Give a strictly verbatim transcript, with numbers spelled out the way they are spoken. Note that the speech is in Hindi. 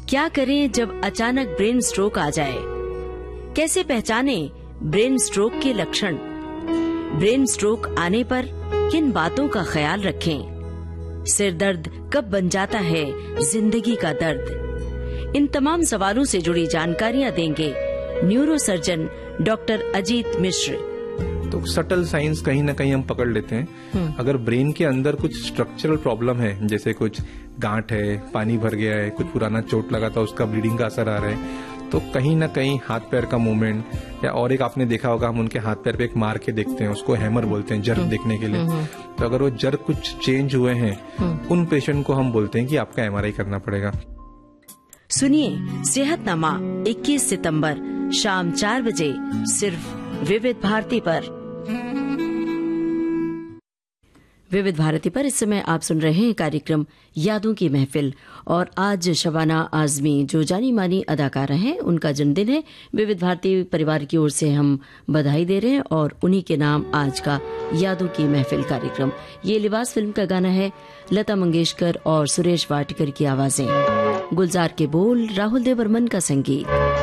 क्या करें जब अचानक ब्रेन स्ट्रोक आ जाए? कैसे पहचाने ब्रेन स्ट्रोक के लक्षण? ब्रेन स्ट्रोक आने पर किन बातों का ख्याल रखें? सिर दर्द कब बन जाता है जिंदगी का दर्द? इन तमाम सवालों से जुड़ी जानकारियां देंगे न्यूरोसर्जन डॉक्टर अजीत मिश्र। तो सटल साइंस कहीं ना कहीं हम पकड़ लेते हैं। अगर ब्रेन के अंदर कुछ स्ट्रक्चरल प्रॉब्लम है, जैसे कुछ गांठ है, पानी भर गया है, कुछ पुराना चोट लगा था उसका ब्लीडिंग का असर आ रहा है, तो कहीं ना कहीं हाथ पैर का मूवमेंट, या और एक आपने देखा होगा हम उनके हाथ पैर पे एक मार के देखते हैं, उसको हैमर बोलते हैं, जर्क देखने के लिए। तो अगर वो जर्क कुछ चेंज हुए हैं, उन पेशेंट को हम बोलते हैं कि आपका एमआरआई करना पड़ेगा। सुनिए सेहतनामा इक्कीस सितंबर शाम चार बजे सिर्फ विविध भारती पर। विविध भारती पर इस समय आप सुन रहे हैं कार्यक्रम यादों की महफिल, और आज शबाना आजमी जो जानी मानी अदाकारा हैं, उनका जन्मदिन है। विविध भारती परिवार की ओर से हम बधाई दे रहे हैं और उन्हीं के नाम आज का यादों की महफिल कार्यक्रम। ये लिबास फिल्म का गाना है, लता मंगेशकर और सुरेश वाडकर की आवाजें, गुलजार के बोल, राहुल देव बर्मन का संगीत।